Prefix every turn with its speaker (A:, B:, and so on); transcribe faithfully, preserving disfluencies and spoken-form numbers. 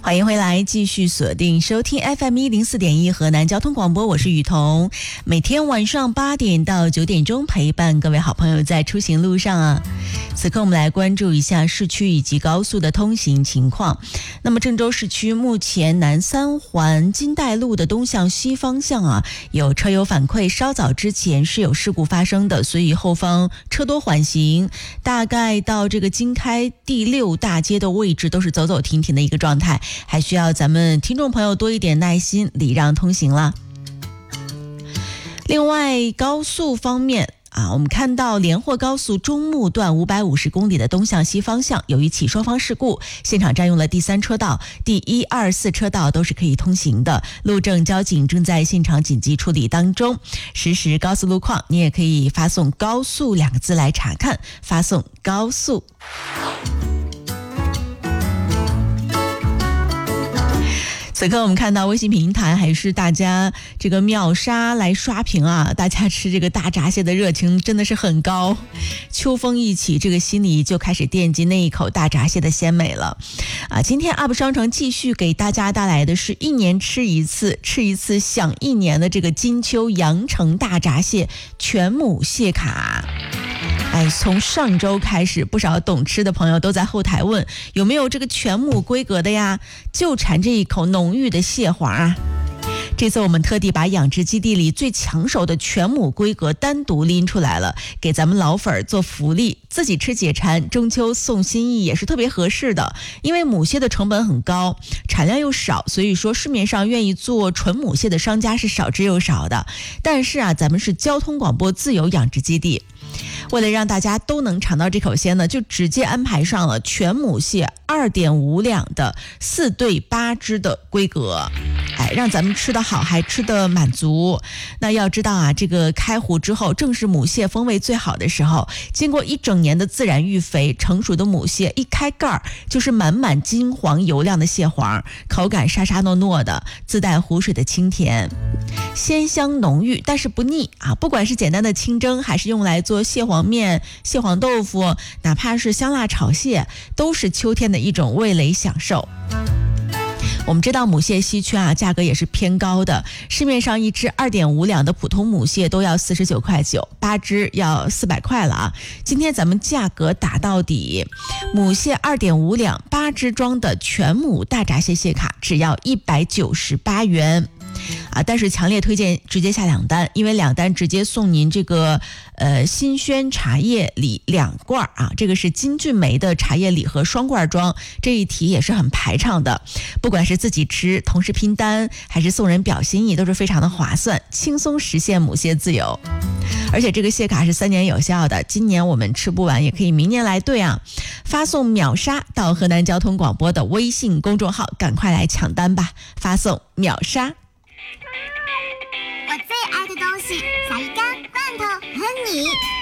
A: 欢迎回来，继续锁定收听 F M 一零四点一河南交通广播，我是雨桐。每天晚上八点到九点钟陪伴各位好朋友在出行路上啊。此刻我们来关注一下市区以及高速的通行情况。那么郑州市区目前南三环金代路的东向西方向啊，有车友反馈，稍早之前是有事故发生的，所以后方车多缓行，大概到这个经开第六大街的位置都是走走停停的一个状态，还需要咱们听众朋友多一点耐心，礼让通行了。另外高速方面啊，我们看到连霍高速中牟段五百五十公里的东向西方向，由于起双方事故，现场占用了第三车道，第一、二、四车道都是可以通行的。路政交警正在现场紧急处理当中。实时高速路况，你也可以发送“高速”两个字来查看，发送“高速”。此刻我们看到微信平台还是大家这个秒杀来刷屏啊，大家吃这个大闸蟹的热情真的是很高。秋风一起，这个心里就开始惦记那一口大闸蟹的鲜美了啊！今天 U P 商城继续给大家带来的是一年吃一次，吃一次享一年的这个金秋阳城大闸蟹全母蟹卡。哎，从上周开始，不少懂吃的朋友都在后台问有没有这个全母规格的呀，就馋这一口浓郁的蟹黄啊。这次我们特地把养殖基地里最抢手的全母规格单独拎出来了，给咱们老粉做福利，自己吃解馋，中秋送心意也是特别合适的。因为母蟹的成本很高，产量又少，所以说市面上愿意做纯母蟹的商家是少之又少的。但是啊，咱们是交通广播自有养殖基地，为了让大家都能尝到这口鲜呢，就直接安排上了全母蟹 二点五两的四对八只的规格，哎，让咱们吃得好还吃得满足。那要知道啊，这个开湖之后正是母蟹风味最好的时候，经过一整年的自然育肥，成熟的母蟹一开盖就是满满金黄油亮的蟹黄，口感沙沙糯糯的，自带湖水的清甜，鲜香浓郁，但是不腻啊！不管是简单的清蒸，还是用来做蟹黄面、蟹黄豆腐，哪怕是香辣炒蟹，都是秋天的一种味蕾享受。我们知道母蟹稀缺啊，价格也是偏高的，市面上一只 二点五两的普通母蟹都要四十九块九，八只要四百块了啊！今天咱们价格打到底，母蟹 二点五两八只装的全母大闸蟹蟹卡只要一百九十八元。啊，但是强烈推荐直接下两单，因为两单直接送您这个呃新鲜茶叶礼两罐啊，这个是金骏眉的茶叶礼盒双罐装，这一提也是很排场的。不管是自己吃，同时拼单，还是送人表心意，都是非常的划算，轻松实现母蟹自由。而且这个蟹卡是三年有效的，今年我们吃不完也可以明年来兑啊！发送秒杀到河南交通广播的微信公众号，赶快来抢单吧！发送秒杀。
B: 我最爱的东西，小鱼干、罐头和你。